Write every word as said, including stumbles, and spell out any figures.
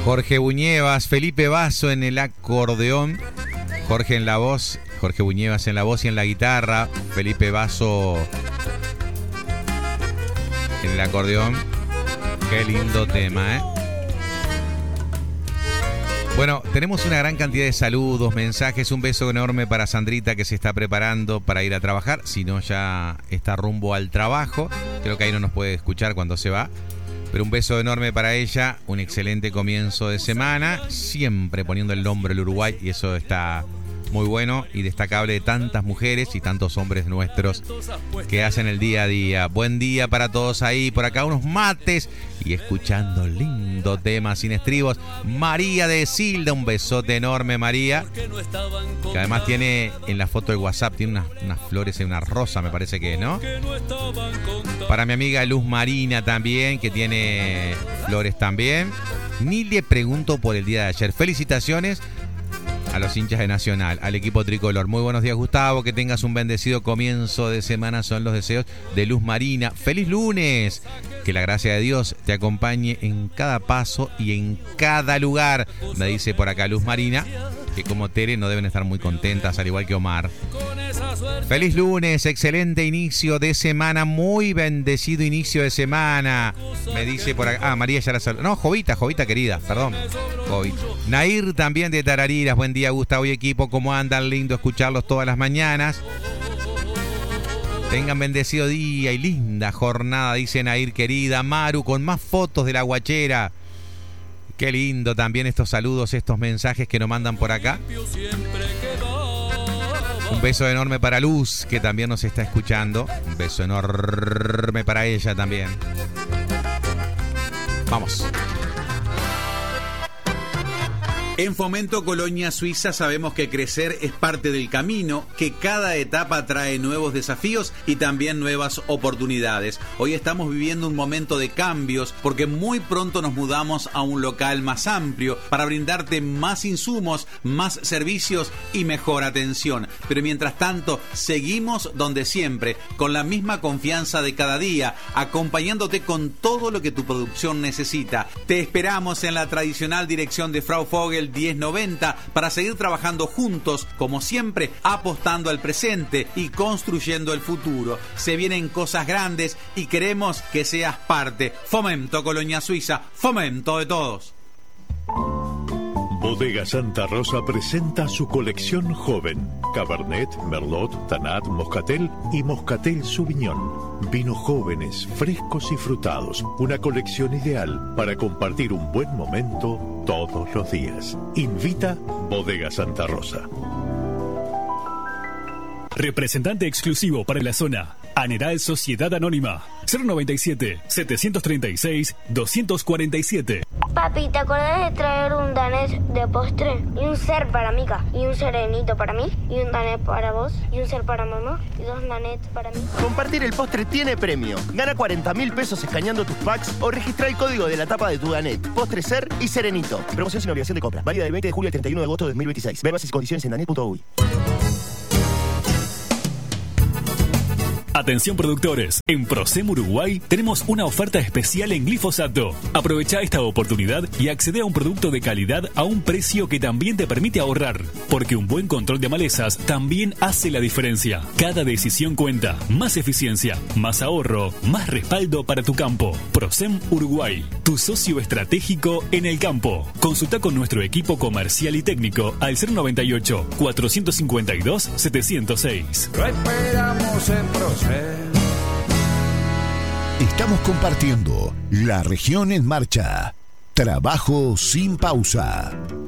Jorge Buñevas, Felipe Basso en el acordeón, Jorge en la voz, Jorge Buñevas en la voz y en la guitarra, Felipe Basso en el acordeón. Qué lindo tema, ¿eh? Bueno, tenemos una gran cantidad de saludos, mensajes, un beso enorme para Sandrita que se está preparando para ir a trabajar, si no ya está rumbo al trabajo, creo que ahí no nos puede escuchar cuando se va. Pero un beso enorme para ella, un excelente comienzo de semana, siempre poniendo el nombre del Uruguay y eso está muy bueno y destacable de tantas mujeres y tantos hombres nuestros que hacen el día a día. Buen día para todos ahí, por acá unos mates y escuchando lindo tema sin estribos. María de Silda, un besote enorme María, que además tiene en la foto de WhatsApp, tiene unas, unas flores y una rosa me parece que es, ¿no? Para mi amiga Luz Marina también, que tiene flores también. Ni le pregunto por el día de ayer. Felicitaciones a los hinchas de Nacional, al equipo tricolor. Muy buenos días, Gustavo, que tengas un bendecido comienzo de semana, son los deseos de Luz Marina. ¡Feliz lunes! Que la gracia de Dios te acompañe en cada paso y en cada lugar. Me dice por acá Luz Marina, que como Tere no deben estar muy contentas, al igual que Omar. ¡Feliz lunes! Excelente inicio de semana, muy bendecido inicio de semana. Me dice por acá, ah, María ya la saludó. No, Jovita, Jovita querida, perdón. Jovita. Nair también de Tarariras, buen día Gustavo y equipo, ¿cómo andan? Lindo escucharlos todas las mañanas. Tengan bendecido día y linda jornada, dice Nair querida. Maru con más fotos de la guachera. Qué lindo también estos saludos, estos mensajes que nos mandan por acá. Un beso enorme para Luz, que también nos está escuchando. Un beso enorme para ella también. Vamos. En Fomento Colonia Suiza sabemos que crecer es parte del camino, que cada etapa trae nuevos desafíos y también nuevas oportunidades. Hoy estamos viviendo un momento de cambios porque muy pronto nos mudamos a un local más amplio para brindarte más insumos, más servicios y mejor atención. Pero mientras tanto, seguimos donde siempre, con la misma confianza de cada día, acompañándote con todo lo que tu producción necesita. Te esperamos en la tradicional dirección de Frau Vogel diez noventa para seguir trabajando juntos, como siempre, apostando al presente y construyendo el futuro. Se vienen cosas grandes y queremos que seas parte. Fomento Colonia Suiza, fomento de todos. Bodega Santa Rosa presenta su colección joven. Cabernet, Merlot, Tanat, Moscatel y Moscatel Sauvignon. Vinos jóvenes, frescos y frutados. Una colección ideal para compartir un buen momento todos los días. Invita Bodega Santa Rosa. Representante exclusivo para la zona. Aneral Sociedad Anónima. cero noventa y siete, setecientos treinta y seis, doscientos cuarenta y siete. Papi, ¿te acordás de traer un danés de postre? Y un ser para Mica, y un serenito para mí, y un danés para vos, y un ser para mamá, y dos danés para mí. Compartir el postre tiene premio. Gana cuarenta mil pesos escaneando tus packs o registra el código de la tapa de tu danet. Postre, ser y serenito. Promoción sin obligación de compra. Válida del veinte de julio al treinta y uno de agosto de dos mil veintiséis. Ver bases y condiciones en danet punto uy. Atención productores, en Procem Uruguay tenemos una oferta especial en glifosato. Aprovecha esta oportunidad y accede a un producto de calidad a un precio que también te permite ahorrar, porque un buen control de malezas también hace la diferencia. Cada decisión cuenta, más eficiencia, más ahorro, más respaldo para tu campo. Procem Uruguay, tu socio estratégico en el campo. Consulta con nuestro equipo comercial y técnico al cero noventa y ocho, cuatrocientos cincuenta y dos, setecientos seis. Lo esperamos en Procem. Estamos compartiendo La Región en Marcha. Trabajo sin pausa.